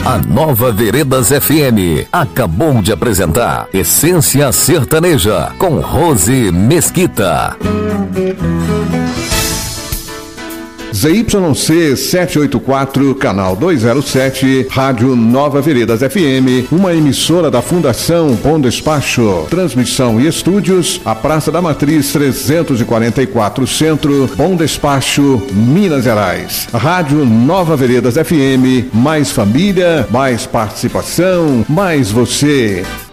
A Nova Veredas FM acabou de apresentar Essência Sertaneja com Rose Mesquita. ZYC 784, canal 207, Rádio Nova Veredas FM, uma emissora da Fundação Bom Despacho. Transmissão e estúdios, a Praça da Matriz 344 Centro, Bom Despacho, Minas Gerais. Rádio Nova Veredas FM, mais família, mais participação, mais você.